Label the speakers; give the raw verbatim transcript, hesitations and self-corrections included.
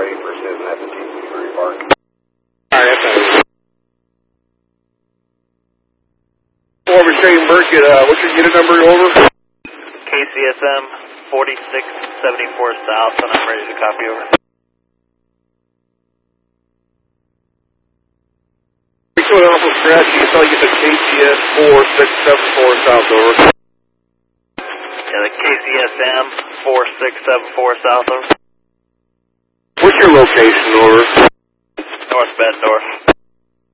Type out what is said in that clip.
Speaker 1: Chambers isn't at the T C three park.
Speaker 2: Alright, that's it. Foreman Shane Burkett, uh, what's your unit number over?
Speaker 3: K C S M forty-six seventy-four South, and I'm ready to copy over.
Speaker 2: We coming off of scratch, you tell you said K C S four six seven four South, over.
Speaker 3: Yeah, the K C S M four six seven four South, over.
Speaker 2: What's your location, over?
Speaker 3: North Bettendorf.